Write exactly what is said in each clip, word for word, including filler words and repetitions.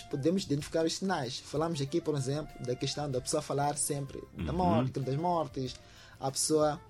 podemos identificar os sinais. Falamos aqui, por exemplo, da questão da pessoa falar sempre da Uhum. morte, das mortes, a pessoa,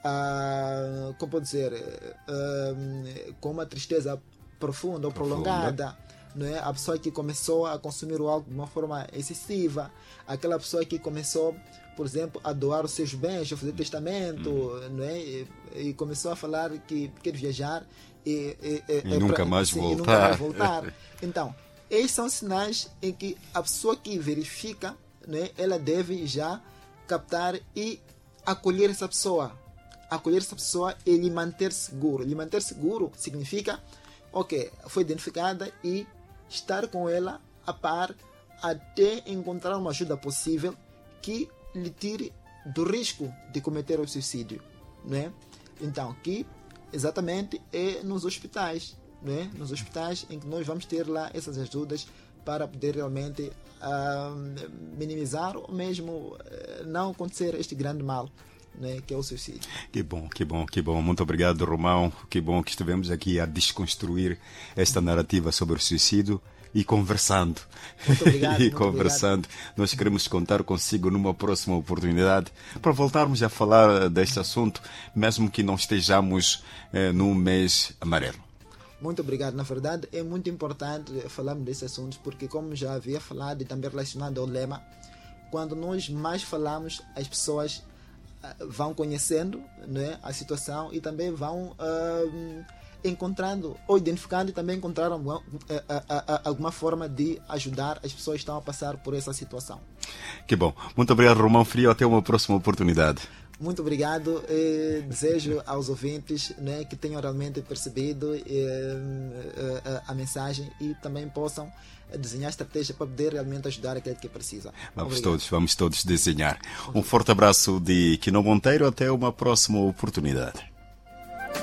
ah, como pode dizer, ah, com uma tristeza profunda ou prolongada, não é? A pessoa que começou a consumir o álcool de uma forma excessiva, aquela pessoa que começou, por exemplo, a doar os seus bens, a fazer testamento, Uhum. não é? E, e começou a falar que quer viajar e, e, e, E nunca pra- mais sim, e voltar. nunca mais voltar. Então, esses são sinais em que a pessoa que verifica, né, ela deve já captar e acolher essa pessoa. Acolher essa pessoa e lhe manter seguro. Lhe manter seguro significa, ok, foi identificada e estar com ela a par até encontrar uma ajuda possível que lhe tire do risco de cometer o suicídio, né? Então, que exatamente é nos hospitais, né? Nos hospitais em que nós vamos ter lá essas ajudas para poder realmente ah, minimizar ou mesmo eh, não acontecer este grande mal, né? Que é o suicídio. Que bom, que bom, que bom. Muito obrigado, Romão. Que bom que estivemos aqui a desconstruir esta narrativa sobre o suicídio e conversando. Muito obrigado, e muito conversando. Nós queremos contar consigo numa próxima oportunidade para voltarmos a falar deste assunto, mesmo que não estejamos eh, num mês amarelo. Muito obrigado. Na verdade, é muito importante falarmos desses assuntos, porque, como já havia falado e também relacionado ao lema, quando nós mais falamos, as pessoas ah, vão conhecendo, né, a situação e também vão ah, encontrando ou identificando e também encontrar alguma, ah, ah, ah, alguma forma de ajudar as pessoas que estão a passar por essa situação. Que bom. Muito obrigado, Romão Frio. Até uma próxima oportunidade. Muito obrigado. Eh, desejo aos ouvintes, né, que tenham realmente percebido eh, eh, a mensagem e também possam desenhar estratégia para poder realmente ajudar aquele que precisa. Vamos Obrigado. todos, vamos todos desenhar. Um forte abraço de Quino Monteiro. Até uma próxima oportunidade.